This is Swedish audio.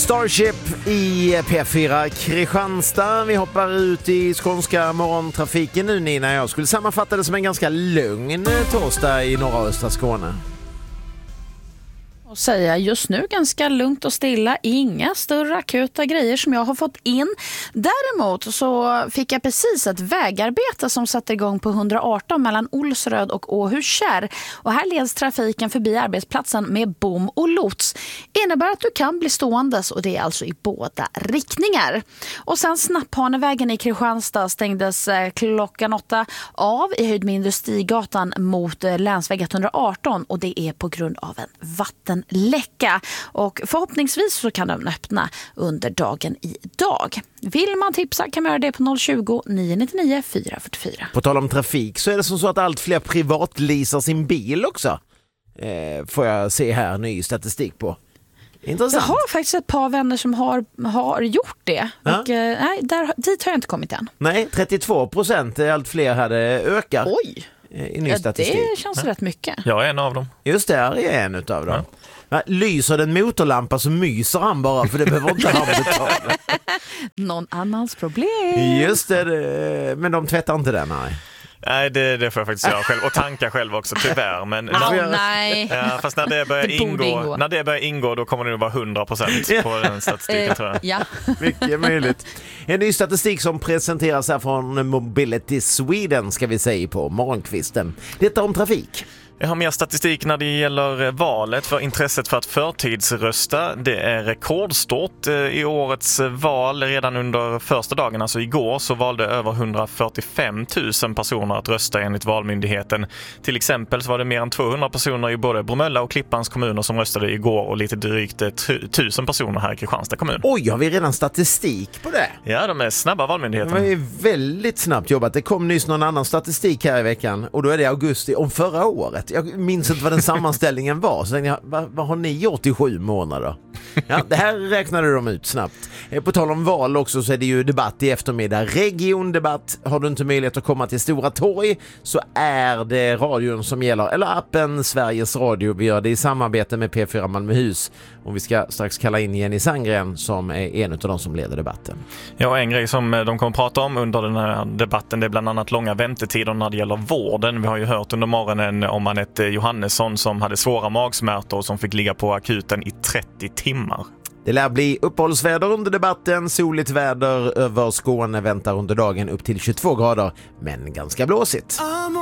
Starship i P4 Kristianstad. Vi hoppar ut i skånska morgontrafiken nu, Nina. Jag skulle sammanfatta det som en ganska lugn torsdag i norra och östra Skåne. Och säga just nu ganska lugnt och stilla, inga större akuta grejer som jag har fått in. Däremot så fick jag precis ett vägarbete som satte igång på 118 mellan Olsröd och Åhuskär. Och här leds trafiken förbi arbetsplatsen med bom och lots. Innebär att du kan bli ståendes, och det är alltså i båda riktningar. Och sen Snapphanevägen i Kristianstad stängdes klockan 8 av i höjd med Industrigatan mot länsväg 118, och det är på grund av en vattenläcka. Och förhoppningsvis så kan de öppna under dagen idag. Vill man tipsa kan man göra det på 020 999 444. På tal om trafik så är det som så att allt fler privatleasar sin bil också. Får jag se här ny statistik på. Intressant. Jag har faktiskt ett par vänner som har gjort det. Ja. Och nej, dit har jag inte kommit än. Nej, 32% är allt fler hade ökat. Oj! I ny statistik. Det känns rätt mycket. Jag är en av dem. Just det, här är en utav dem. Ja. Lyser den motorlampa så myser han bara, för det behöver inte han betala. Någon annans problem. Just det, men de tvättar inte den, nej. Nej, det får jag faktiskt göra själv. Och tanka själv också, tyvärr. Men nej. Ja, fast när det börjar ingå, då kommer det nog vara 100% på den statistiken, tror jag. Ja. Mycket möjligt. En ny statistik som presenteras här från Mobility Sweden, ska vi säga, på morgonkvisten. Detta om trafik. Jag har mer statistik när det gäller valet, för intresset för att förtidsrösta. Det är rekordstort i årets val. Redan under första dagen, alltså igår, så valde över 145 000 personer att rösta enligt Valmyndigheten. Till exempel så var det mer än 200 personer i både Bromölla och Klippans kommuner som röstade igår, och lite drygt 1000 personer här i Kristianstad kommun. Oj, har vi redan statistik på det? Ja, de är snabba, Valmyndigheten. Det är väldigt snabbt jobbat. Det kom nyss någon annan statistik här i veckan, och då är det augusti om förra året. Jag minns inte vad den sammanställningen var. Så tänkte jag, vad har ni gjort i 7 månader? Ja, det här räknade de ut snabbt. På tal om val också, så är det ju debatt i eftermiddag. Regiondebatt. Har du inte möjlighet att komma till Stora Torg, så är det radion som gäller. Eller appen Sveriges Radio. Vi gör det i samarbete med P4 Malmöhus. Och vi ska strax kalla in Jenny Sandgren som är en av de som leder debatten. Ja, en grej som de kommer att prata om under den här debatten, det är bland annat långa väntetider när det gäller vården. Vi har ju hört under morgonen om Anette Johannesson som hade svåra magsmärtor och som fick ligga på akuten i 30 timmar. Det lär bli uppehållsväder under debatten. Soligt väder över Skåne väntar under dagen upp till 22 grader, men ganska blåsigt.